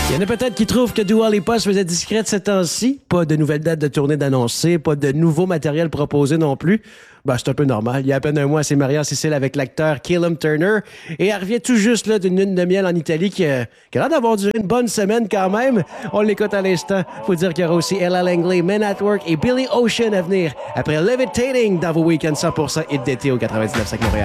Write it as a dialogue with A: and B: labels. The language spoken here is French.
A: Il y en a peut-être qui trouvent que Dua Lipa se faisait discrète ces temps-ci. Pas de nouvelles dates de tournée d'annoncer, pas de nouveau matériel proposé non plus. Ben, c'est un peu normal. Il y a à peine un mois, elle s'est mariée en Sicile avec l'acteur Callum Turner. Et elle revient tout juste là, d'une lune de miel en Italie qui a l'air d'avoir duré une bonne semaine quand même. On l'écoute à l'instant. Faut dire qu'il y aura aussi Ella Langley, Men at Work et Billy Ocean à venir après Levitating dans vos week-ends 100% hit d'été au 99.5 Montréal.